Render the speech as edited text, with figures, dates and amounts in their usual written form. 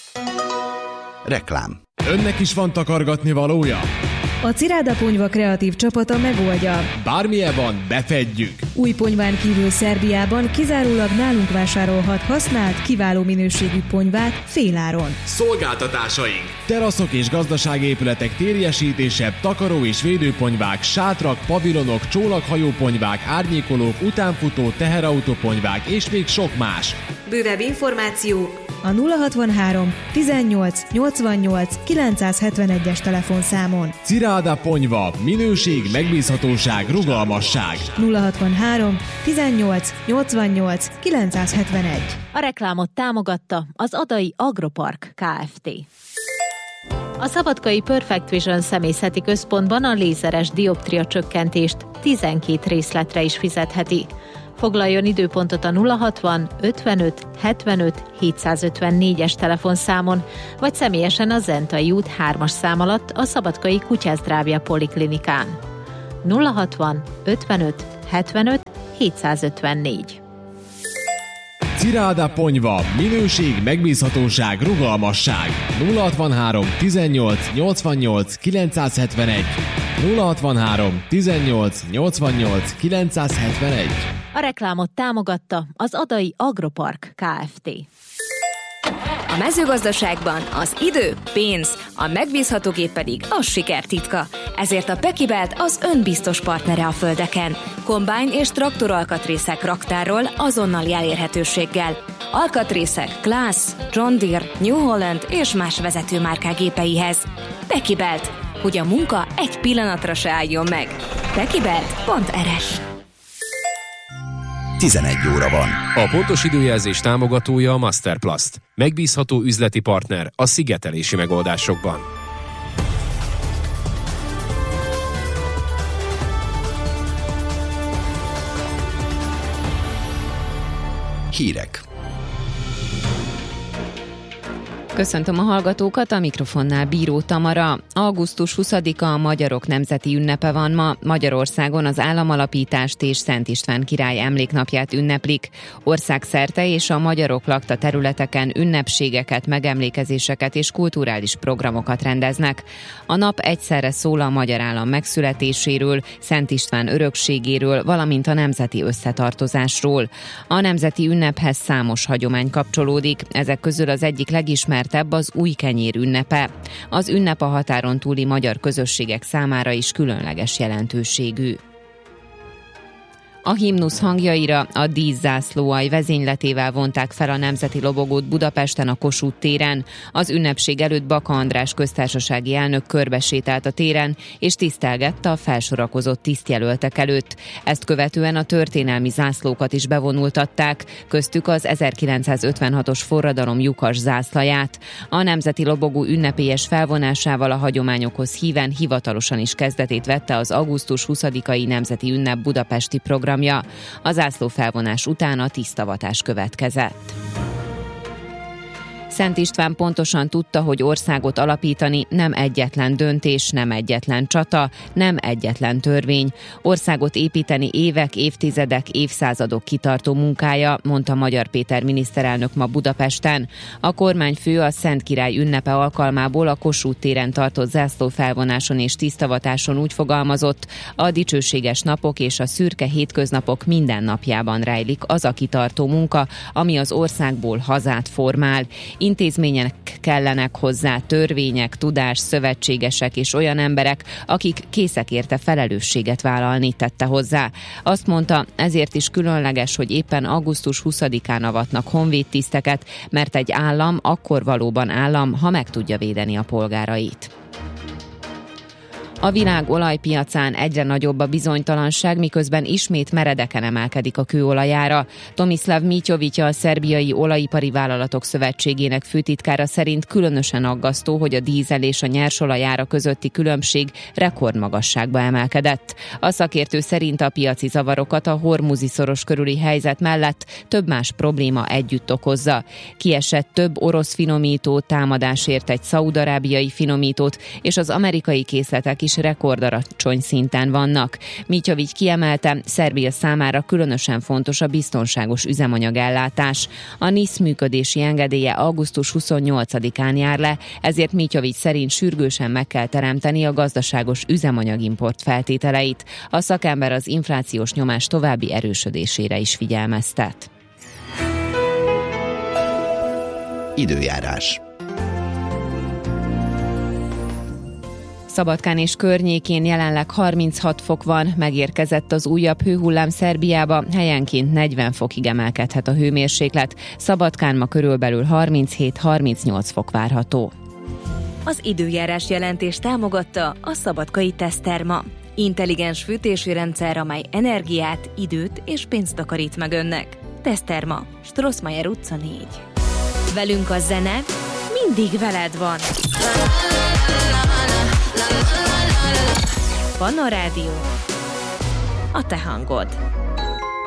Reklám. Önnek is van takargatni valója? A Ciráda Ponyva kreatív csapata megoldja. Bármilyen van, befedjük! Új ponyván kívül Szerbiában kizárólag nálunk vásárolhat használt, kiváló minőségű ponyvát féláron. Szolgáltatásaink! Teraszok és gazdaságépületek térjesítése, takaró és védőponyvák, sátrak, pavilonok, csónakhajóponyvák, árnyékolók, utánfutó, teherautóponyvák és még sok más. Bővebb információ a 063 18 88 971-es telefonszámon. Ciráda Ponyva. Minőség, megbízhatóság, rugalmasság. 063 18 88 971. A reklámot támogatta az Adai Agropark Kft. A szabadkai Perfect Vision személyzeti központban a lézeres dioptria csökkentést 12 részletre is fizetheti. Foglaljon időpontot a 060 55 75 754-es telefonszámon, vagy személyesen a Zentai út 3-as szám alatt a Szabadkai Kutyázdrávja Poliklinikán. 060 55 75 754. Ciráda Ponyva. Minőség, megbízhatóság, rugalmasság. 063 18 88 971. 063 18 88 971. A reklámot támogatta az Adai Agropark Kft. A mezőgazdaságban az idő, pénz, a megbízható gép pedig a siker titka. Ezért a Pekibelt az önbiztos partnere a földeken. Kombány és traktoralkatrészek raktárról azonnali elérhetőséggel. Alkatrészek Claas, John Deere, New Holland és más vezetőmárkák gépeihez. Pekibelt, hogy a munka egy pillanatra se álljon meg. Pekibelt.rs. 11 óra van. A pontos időjelzés támogatója a Masterplast. Megbízható üzleti partner a szigetelési megoldásokban. Hírek. Köszöntöm a hallgatókat, a mikrofonnál Bíró Tamara. Augusztus 20-a a magyarok nemzeti ünnepe van ma. Magyarországon az államalapítást és Szent István király emléknapját ünneplik. Országszerte és a magyarok lakta területeken ünnepségeket, megemlékezéseket és kulturális programokat rendeznek. A nap egyszerre szól a magyar állam megszületéséről, Szent István örökségéről, valamint a nemzeti összetartozásról. A nemzeti ünnephez számos hagyomány kapcsolódik, ezek közül az egyik legismertebb az új kenyér ünnepe. Az ünnep a határon túli magyar közösségek számára is különleges jelentőségű. A himnusz hangjaira a díszzászlóalj vezényletével vonták fel a nemzeti lobogót Budapesten a Kossuth téren. Az ünnepség előtt Baka András köztársasági elnök körbesétált a téren, és tisztelgette a felsorakozott tisztjelöltek előtt. Ezt követően a történelmi zászlókat is bevonultatták, köztük az 1956-os forradalom lyukas zászlaját. A nemzeti lobogó ünnepélyes felvonásával a hagyományokhoz híven hivatalosan is kezdetét vette az augusztus 20-ai nemzeti ünnep budapesti programja. A zászlófelvonás után a tisztavatás következett. Szent István pontosan tudta, hogy országot alapítani nem egyetlen döntés, nem egyetlen csata, nem egyetlen törvény. Országot építeni évek, évtizedek, évszázadok kitartó munkája, mondta Magyar Péter miniszterelnök ma Budapesten. A kormányfő a Szent Király ünnepe alkalmából a Kossuth téren tartott zászlófelvonáson és tisztavatáson úgy fogalmazott: a dicsőséges napok és a szürke hétköznapok minden napjában rejlik az a kitartó munka, ami az országból hazát formál. Intézmények kellenek hozzá, törvények, tudás, szövetségesek és olyan emberek, akik készek érte felelősséget vállalni, tette hozzá. Azt mondta, ezért is különleges, hogy éppen augusztus 20-án avatnak honvédtiszteket, mert egy állam akkor valóban állam, ha meg tudja védeni a polgárait. A világ olajpiacán egyre nagyobb a bizonytalanság, miközben ismét meredeken emelkedik a kőolajára. Tomislav Mityovitya, a Szerbiai Olajipari Vállalatok Szövetségének főtitkára szerint különösen aggasztó, hogy a dízel és a nyersolajára közötti különbség rekordmagasságba emelkedett. A szakértő szerint a piaci zavarokat a Hormuzi-szoros körüli helyzet mellett több más probléma együtt okozza. Kiesett több orosz finomító, támadásért egy szaúd-arábiai finomítót, és az amerikai készletek is is rekordalacsony szinten vannak. Mićović kiemelte, Szerbia számára különösen fontos a biztonságos üzemanyagellátás. A NIS működési engedélye augusztus 28-án jár le, ezért Mićović szerint sürgősen meg kell teremteni a gazdaságos üzemanyagimport feltételeit. A szakember az inflációs nyomás további erősödésére is figyelmeztet. Időjárás. Szabadkán és környékén jelenleg 36 fok van, megérkezett az újabb hőhullám Szerbiába, helyenként 40 fokig emelkedhet a hőmérséklet, Szabadkán ma körülbelül 37-38 fok várható. Az időjárás jelentés támogatta a Szabadkai Teszterma. Intelligens fűtési rendszer, amely energiát, időt és pénzt takarít meg önnek. Teszterma, Strossmayer utca 4. Velünk a zene mindig veled van. Van a rádió, a te hangod.